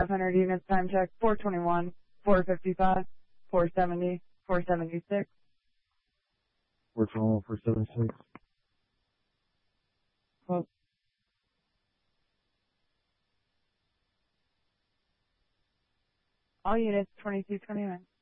500 units, time check, 421, 455, 470, 476. 421, 476. Quote. All units, 2229.